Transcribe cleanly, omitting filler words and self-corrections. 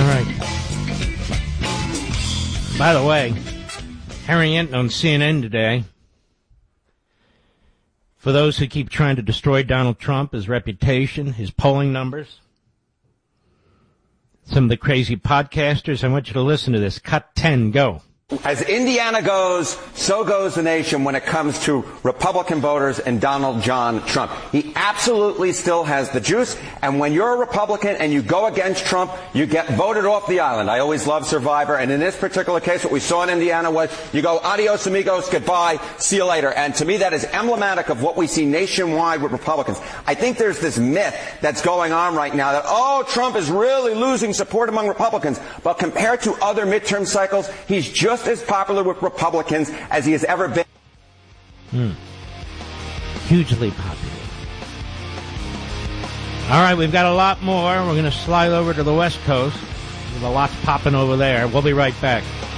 right. By the way, Harry Enten on CNN today. For those who keep trying to destroy Donald Trump, his reputation, his polling numbers, some of the crazy podcasters, I want you to listen to this. Cut 10, go. As Indiana goes, so goes the nation when it comes to Republican voters and Donald John Trump. He absolutely still has the juice, and when you're a Republican and you go against Trump, you get voted off the island. I always love Survivor, and in this particular case, what we saw in Indiana was you go, adios amigos, goodbye, see you later. And to me, that is emblematic of what we see nationwide with Republicans. I think there's this myth that's going on right now that, oh, Trump is really losing support among Republicans. But compared to other midterm cycles, he's just as popular with Republicans as he has ever been. Hugely popular. All right, we've got a lot more. We're going to slide over to the West Coast. There's a lot popping over there. We'll be right back.